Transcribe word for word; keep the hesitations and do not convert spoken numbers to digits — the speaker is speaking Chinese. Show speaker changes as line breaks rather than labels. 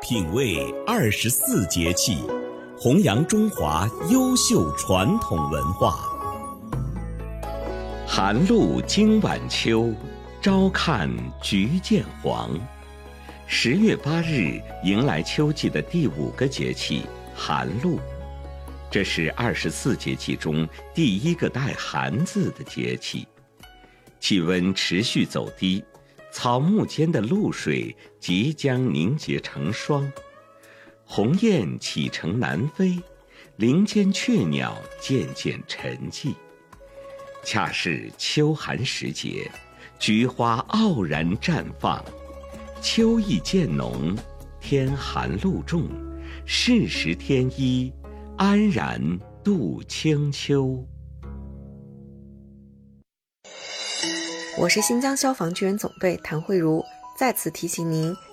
品味二十四节气，弘扬中华优秀传统文化。寒露经晚秋，朝看菊见黄。十月八日迎来秋季的第五个节气寒露，这是二十四节气中第一个带寒字的节气。气温持续走低，草木间的露水即将凝结成霜，鸿雁启程南飞，林间雀鸟渐渐沉寂。恰是秋寒时节，菊花傲然绽放，秋意渐浓，天寒露重，适时添衣，安然度清秋。
我是新疆消防救援总队谭慧茹，在此提醒您